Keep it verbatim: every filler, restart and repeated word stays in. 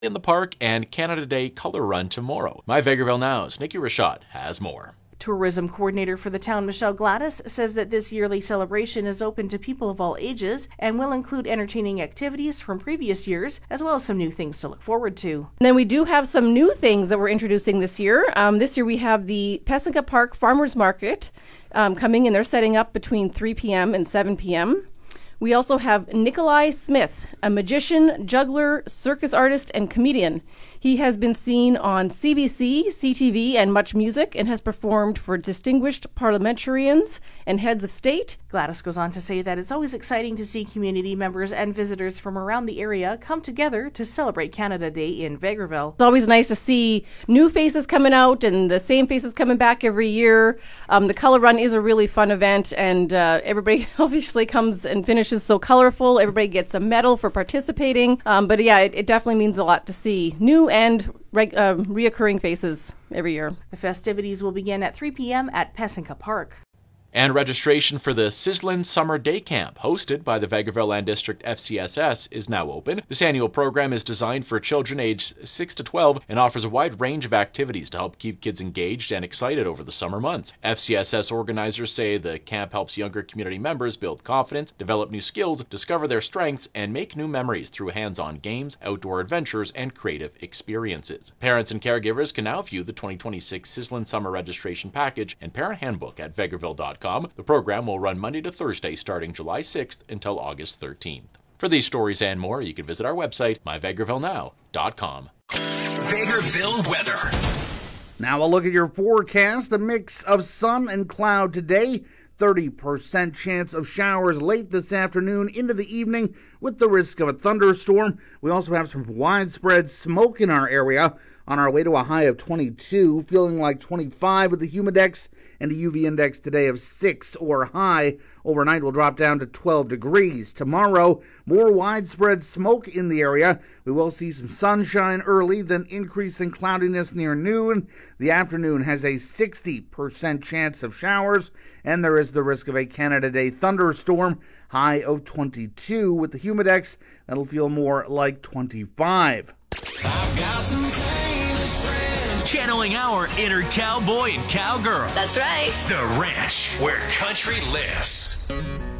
in the park and Canada Day Color Run tomorrow. My Vegreville Now's Nikki Rashad has more. Tourism coordinator for the town, Michelle Gladys, says that this yearly celebration is open to people of all ages and will include entertaining activities from previous years, as well as some new things to look forward to. And then we do have some new things that we're introducing this year. Um, this year we have the Pessinka Park Farmers Market um, coming in. They're setting up between three p.m. and seven p.m. We also have Nikolai Smith, a magician, juggler, circus artist, and comedian. He has been seen on C B C, C T V, and Much Music, and has performed for distinguished parliamentarians and heads of state. Gladys goes on to say that it's always exciting to see community members and visitors from around the area come together to celebrate Canada Day in Vegreville. It's always nice to see new faces coming out and the same faces coming back every year. Um, the Color Run is a really fun event, and uh, everybody obviously comes and finishes so colorful. Everybody gets a medal for participating. Um, but yeah, it, it definitely means a lot to see new and reg- uh, reoccurring faces every year. The festivities will begin at three p.m. at Pessinka Park. And registration for the Sizzlin' Summer Day Camp, hosted by the Vegreville Land District F C S S, is now open. This annual program is designed for children aged six to twelve and offers a wide range of activities to help keep kids engaged and excited over the summer months. F C S S organizers say the camp helps younger community members build confidence, develop new skills, discover their strengths, and make new memories through hands-on games, outdoor adventures, and creative experiences. Parents and caregivers can now view the twenty twenty-six Sizzlin' Summer Registration Package and Parent Handbook at vegreville dot com. The program will run Monday to Thursday starting July sixth until August thirteenth. For these stories and more, you can visit our website, my vegreville now dot com. Vegreville weather. Now a look at your forecast. A mix of sun and cloud today. thirty percent chance of showers late this afternoon into the evening with the risk of a thunderstorm. We also have some widespread smoke in our area. On our way to a high of twenty-two, feeling like twenty-five with the humidex and a U V index today of six or high. Overnight will drop down to twelve degrees. Tomorrow, more widespread smoke in the area. We will see some sunshine early, then increasing cloudiness near noon. The afternoon has a sixty percent chance of showers, and there is the risk of a Canada Day thunderstorm. High of twenty-two with the humidex. That'll feel more like twenty-five. I've got some famous friends. Channeling our inner cowboy and cowgirl. That's right. The Ranch, where country lives.